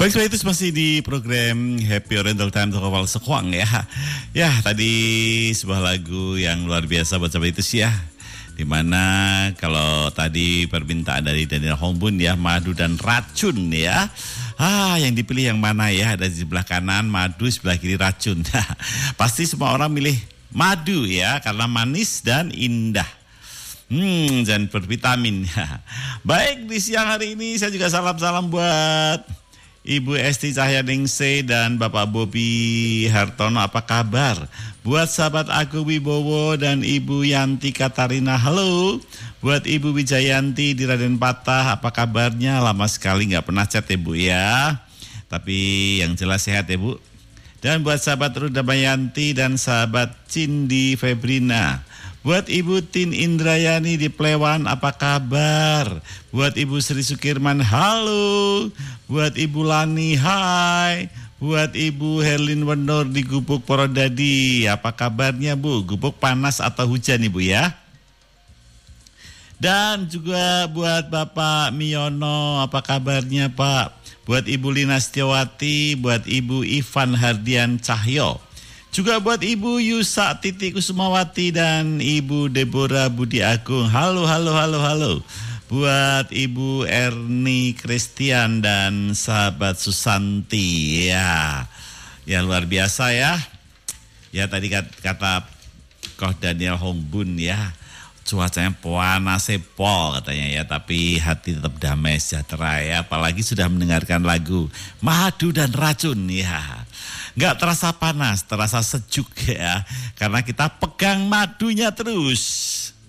Baik, itu masih di program Happy Oriental Time untuk awal sekuang ya. Ya, tadi sebuah lagu yang luar biasa buat sahabat itu sih ya. Dimana kalau tadi permintaan dari Daniel Hongbun ya, madu dan racun ya. Yang dipilih yang mana ya? Ada di sebelah kanan madu, sebelah kiri racun. Pasti semua orang milih madu ya, karena manis dan indah. Dan bervitamin. Baik, di siang hari ini saya juga salam-salam buat Ibu Esti Cahyaningsih dan Bapak Bobi Hartono, apa kabar? Buat sahabat aku Wibowo dan Ibu Yanti Katarina, halo. Buat Ibu Wijayanti di Raden Patah, apa kabarnya? Lama sekali nggak pernah chat ya Bu ya. Tapi yang jelas sehat ya Bu. Dan buat sahabat Ruda Mayanti dan sahabat Cindy Febrina. Buat Ibu Tin Indrayani di Plewan, apa kabar? Buat Ibu Sri Sukirman, halo. Buat Ibu Lani, hai. Buat Ibu Herlin Wenor di Gubuk Porodadi, apa kabarnya Bu? Gubuk panas atau hujan Ibu ya? Dan juga buat Bapak Miono, apa kabarnya Pak? Buat Ibu Lina Setiawati, buat Ibu Ivan Hardian Cahyo. Juga buat Ibu Yusa Titi Kusumawati dan Ibu Deborah Budi Agung. Halo. Buat Ibu Erni Christian dan sahabat Susanti. Ya luar biasa ya. Ya tadi kata Koh Daniel Hongbun ya. Cuacanya panas sepol katanya ya, tapi hati tetap damai sejahtera ya. Apalagi sudah mendengarkan lagu Madu dan Racun ya. Nggak terasa panas, terasa sejuk ya. Karena kita pegang madunya terus.